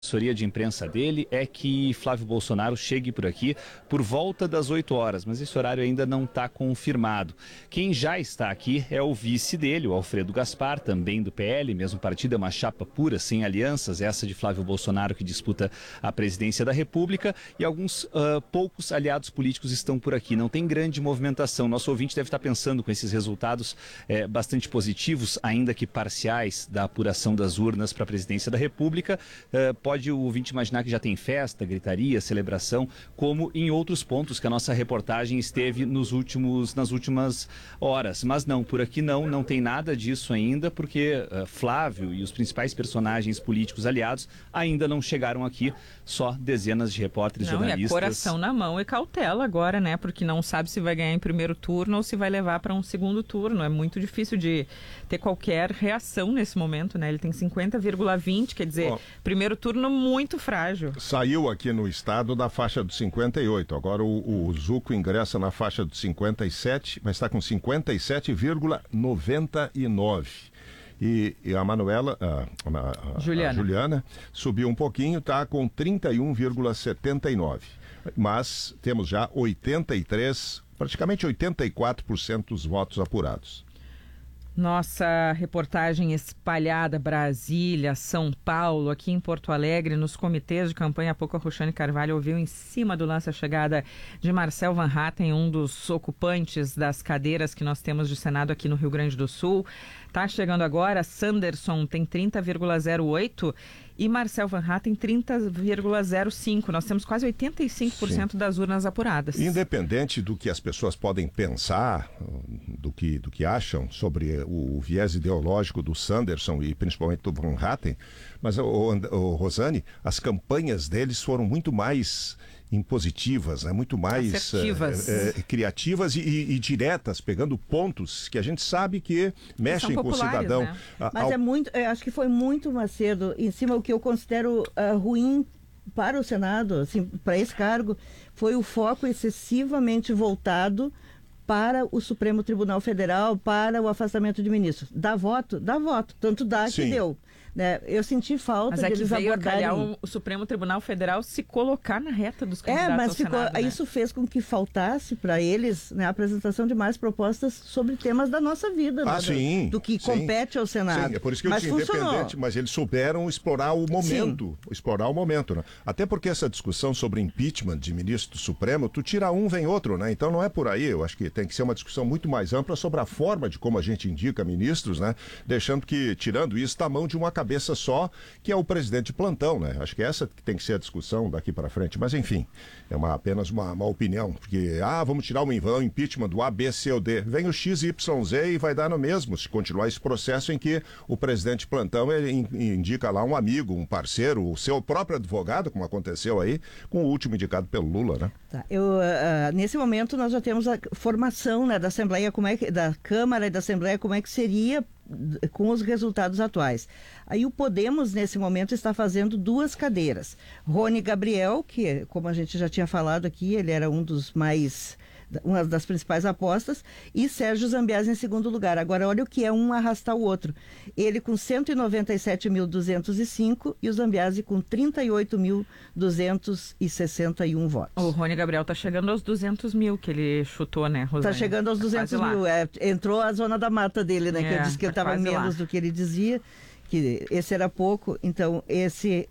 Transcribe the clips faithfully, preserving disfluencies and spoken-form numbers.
assessoria de imprensa dele é que Flávio Bolsonaro chegue por aqui por volta das oito horas, mas esse horário ainda não está confirmado. Quem já está aqui é o vice dele, o Alfredo Gaspar, também do P L, mesmo partido, é uma chapa pura, sem alianças, essa de Flávio Bolsonaro que disputa a presidência da República, e alguns uh, poucos aliados políticos estão por aqui. Não tem grande movimentação. Nosso ouvinte deve estar pensando com esses resultados eh, bastante positivos, ainda que parciais, da apuração das urnas para a presidência da República. Uh, Pode o ouvinte imaginar que já tem festa, gritaria, celebração, como em outros pontos que a nossa reportagem esteve nos últimos, nas últimas horas. Mas não, por aqui não, não tem nada disso ainda, porque uh, Flávio e os principais personagens políticos aliados ainda não chegaram aqui, só dezenas de repórteres, não, jornalistas. E é coração na mão e cautela agora, né? Porque não sabe se vai ganhar em primeiro turno ou se vai levar para um segundo turno. É muito difícil de ter qualquer reação nesse momento, né? Ele tem cinquenta vírgula vinte, quer dizer, oh. primeiro turno muito frágil. Saiu aqui no estado da faixa dos cinquenta e oito. Agora o, o Zucco ingressa na faixa dos cinquenta e sete, mas está com cinquenta e sete vírgula noventa e nove. E, e a Manuela, a, a, a, Juliana. a Juliana, subiu um pouquinho, está com trinta e um vírgula setenta e nove. Mas temos já oitenta e três, praticamente oitenta e quatro por cento dos votos apurados. Nossa reportagem espalhada, Brasília, São Paulo, aqui em Porto Alegre, nos comitês de campanha. Há pouco a Roxane Carvalho ouviu em cima do lance a chegada de Marcel Van Hatten, um dos ocupantes das cadeiras que nós temos de Senado aqui no Rio Grande do Sul. Está chegando agora, Sanderson tem trinta vírgula zero oito e Marcel Van Hatten trinta vírgula zero cinco. Nós temos quase oitenta e cinco por cento Sim. das urnas apuradas. Independente do que as pessoas podem pensar, do que, do que acham sobre o, o viés ideológico do Sanderson e principalmente do Van Hatten, mas, o, o Rosane, as campanhas deles foram muito mais impositivas, né? Muito mais é, é, criativas e, e, e diretas, pegando pontos que a gente sabe que mexem com o cidadão. Né? Mas Ao... é muito, eu acho que foi muito Macedo, em cima o que eu considero uh, ruim para o Senado, assim, para esse cargo, foi o foco excessivamente voltado para o Supremo Tribunal Federal, para o afastamento de ministros. Dá voto? Dá voto. Tanto dá Sim. que deu. Né? Eu senti falta mas é deles que veio abordarem... a calhar o, o Supremo Tribunal Federal se colocar na reta dos candidatos É, mas ao ficou, Senado, né? isso fez com que faltasse para eles, né, a apresentação de mais propostas sobre temas da nossa vida, ah, né, sim, do, do que sim, compete ao Senado. Sim, é por isso que eu mas disse independente, mas eles souberam explorar o momento, sim. explorar o momento, né? Até porque essa discussão sobre impeachment de ministro do Supremo, tu tira um, vem outro, né? Então não é por aí, eu acho que tem que ser uma discussão muito mais ampla sobre a forma de como a gente indica ministros, né? Deixando que, tirando isso da mão de uma cabeça só, que é o presidente de plantão, né? Acho que essa que tem que ser a discussão daqui para frente, mas enfim, é uma, apenas uma, uma opinião, porque, ah, vamos tirar o, o impeachment do A, B, C ou D, vem o X, Y, Z e vai dar no mesmo, se continuar esse processo em que o presidente de plantão ele indica lá um amigo, um parceiro, o seu próprio advogado, como aconteceu aí, com o último indicado pelo Lula, né? Tá, eu, uh, nesse momento nós já temos a formação, né, da Assembleia, como é que, da Câmara e da Assembleia, como é que seria com os resultados atuais. Aí o Podemos, nesse momento, está fazendo duas cadeiras. Rony Gabriel, que, como a gente já tinha falado aqui, ele era um dos mais... uma das principais apostas, e Sérgio Zambiase em segundo lugar. Agora, olha o que é um arrastar o outro. Ele com cento e noventa e sete mil duzentos e cinco e o Zambiase com trinta e oito mil duzentos e sessenta e um votos. O Rony Gabriel está chegando aos duzentos mil que ele chutou, né, Rosane? Está chegando aos duzentos mil. É, entrou a zona da mata dele, né? É, que eu disse que ele estava menos lá do que ele dizia, que esse era pouco. Então, esse,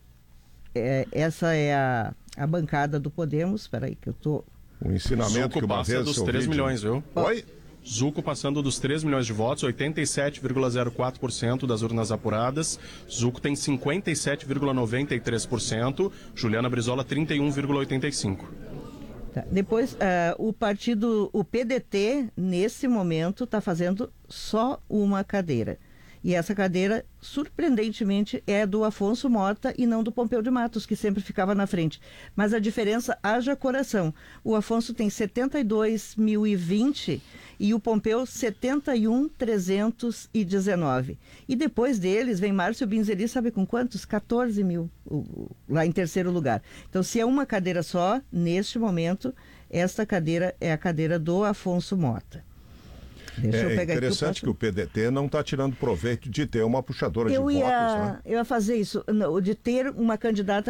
é, essa é a, a bancada do Podemos. Espera aí que eu estou... O ensinamento Zucco que uma passa vez dos três milhões, viu? Oi? Zucco passando dos três milhões de votos, oitenta e sete vírgula zero quatro por cento das urnas apuradas. Zucco tem cinquenta e sete vírgula noventa e três por cento. Juliana Brizola, trinta e um vírgula oitenta e cinco por cento. Tá. Depois, uh, o partido, o P D T, nesse momento, está fazendo só uma cadeira. E essa cadeira, surpreendentemente, é do Afonso Mota e não do Pompeu de Matos, que sempre ficava na frente. Mas a diferença, haja coração. O Afonso tem setenta e dois mil e vinte e o Pompeu setenta e um mil trezentos e dezenove. E depois deles vem Márcio Binzeli, sabe com quantos? quatorze mil, o, o, lá em terceiro lugar. Então, se é uma cadeira só, neste momento, esta cadeira é a cadeira do Afonso Mota. Deixa eu É pegar interessante aqui que o P D T não está tirando proveito de ter uma puxadora eu de ia, votos, né? Eu ia fazer isso, não, de ter uma candidata